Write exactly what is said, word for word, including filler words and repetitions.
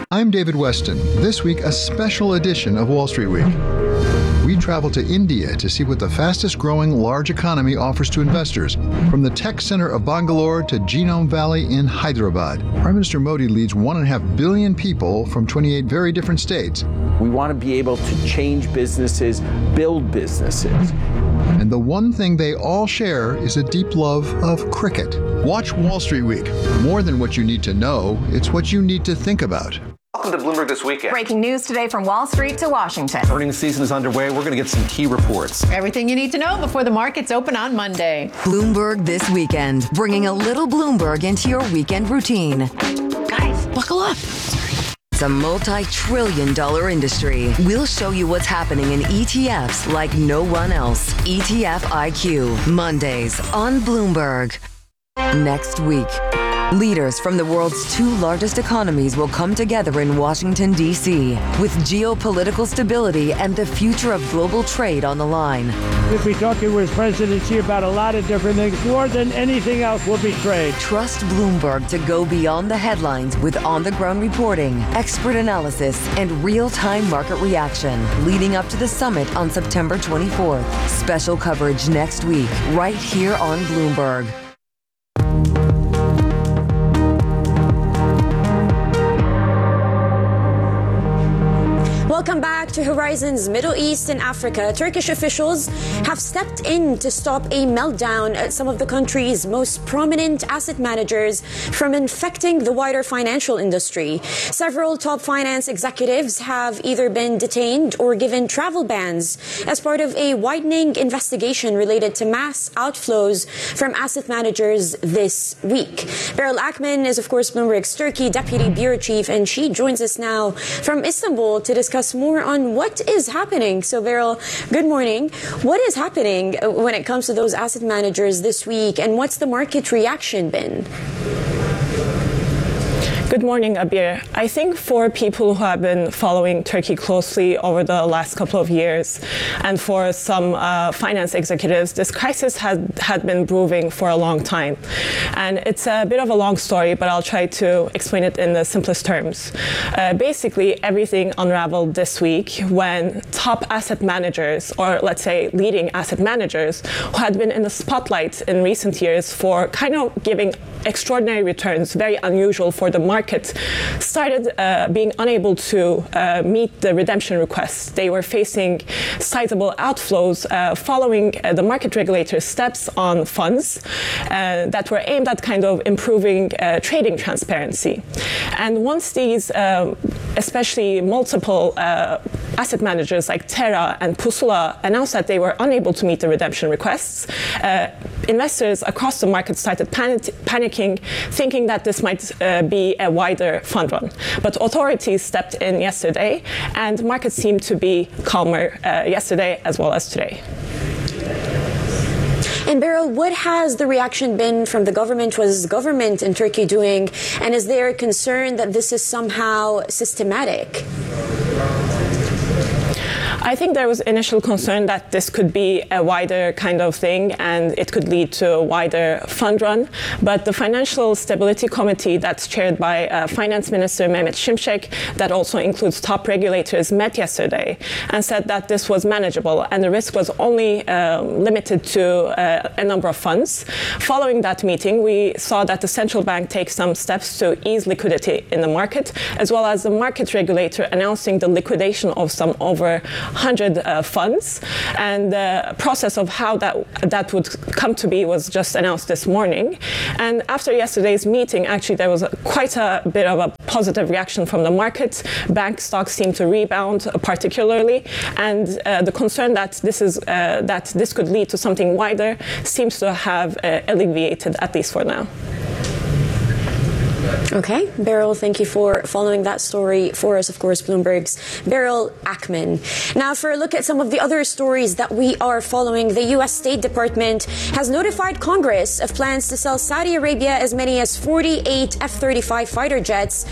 I'm David Weston. This week, a special edition of Wall Street Week. We travel to India to see what the fastest growing large economy offers to investors, from the tech center of Bangalore to Genome Valley in Hyderabad. Prime Minister Modi leads one and a half billion people from twenty-eight very different states. We want to be able to change businesses, build businesses. And the one thing they all share is a deep love of cricket. Watch Wall Street Week. More than what you need to know, it's what you need to think about. Welcome to Bloomberg This Weekend. Breaking news today from Wall Street to Washington. Earnings season is underway. We're going to get some key reports. Everything you need to know before the markets open on Monday. Bloomberg This Weekend, bringing a little Bloomberg into your weekend routine. Guys, buckle up. It's a multi-trillion dollar industry. We'll show you what's happening in E T Fs like no one else. E T F I Q, Mondays on Bloomberg. Next week, leaders from the world's two largest economies will come together in Washington, D C, with geopolitical stability and the future of global trade on the line. We'll be talking with President Xi about a lot of different things. More than anything else will be trade. Trust Bloomberg to go beyond the headlines with on-the-ground reporting, expert analysis, and real-time market reaction leading up to the summit on September twenty-fourth. Special coverage next week, right here on Bloomberg. Welcome back to Horizon's Middle East and Africa. Turkish officials have stepped in to stop a meltdown at some of the country's most prominent asset managers from infecting the wider financial industry. Several top finance executives have either been detained or given travel bans as part of a widening investigation related to mass outflows from asset managers this week. Beryl Akman is, of course, Bloomberg's Turkey deputy bureau chief, and she joins us now from Istanbul to discuss more on what is happening. So, Beryl, good morning. What is happening when it comes to those asset managers this week, and what's the market reaction been? Good morning, Abir. I think for people who have been following Turkey closely over the last couple of years, and for some uh, finance executives, this crisis had, had been brewing for a long time. And it's a bit of a long story, but I'll try to explain it in the simplest terms. Uh, basically, everything unraveled this week when top asset managers, or let's say leading asset managers, who had been in the spotlight in recent years for kind of giving extraordinary returns, very unusual for the market, started uh, being unable to uh, meet the redemption requests. They were facing sizable outflows uh, following uh, the market regulator's steps on funds uh, that were aimed at kind of improving uh, trading transparency. And once these, uh, especially multiple uh, asset managers like Terra and Pusula announced that they were unable to meet the redemption requests, uh, investors across the market started panic- panicking, thinking that this might uh, be a wider fund run. But authorities stepped in yesterday, and markets seemed to be calmer uh, yesterday as well as today. And Beryl, what has the reaction been from the government? What is the government in Turkey doing? And is there a concern that this is somehow systematic? I think there was initial concern that this could be a wider kind of thing and it could lead to a wider fund run. But the Financial Stability Committee that's chaired by uh, Finance Minister Mehmet Şimşek, that also includes top regulators, met yesterday and said that this was manageable and the risk was only uh, limited to uh, a number of funds. Following that meeting, we saw that the central bank take some steps to ease liquidity in the market, as well as the market regulator announcing the liquidation of some over one hundred uh, funds, and the process of how that that would come to be was just announced this morning. And after yesterday's meeting, actually there was a, quite a bit of a positive reaction from the market. Bank stocks seem to rebound uh, particularly, and uh, the concern that this is uh, that this could lead to something wider seems to have uh, alleviated, at least for now. Okay, Beryl, thank you for following that story for us, of course, Bloomberg's Beryl Akman. Now, for a look at some of the other stories that we are following, the U S State Department has notified Congress of plans to sell Saudi Arabia as many as forty-eight F thirty-five fighter jets